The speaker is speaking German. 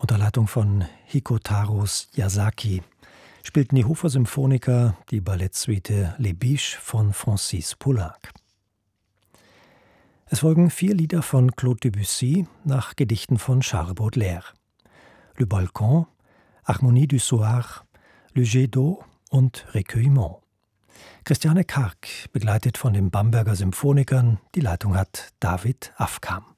Unter Leitung von Hikotaro Yasaki spielten die Hofer Symphoniker die Ballettsuite Les Biches von Francis Poulenc. Es folgen 4 Lieder von Claude Debussy nach Gedichten von Charles Baudelaire. Le Balcon, Harmonie du Soir, Le Jet d'eau und Recueillement. Christiane Karg begleitet von den Bamberger Symphonikern, die Leitung hat David Afkam.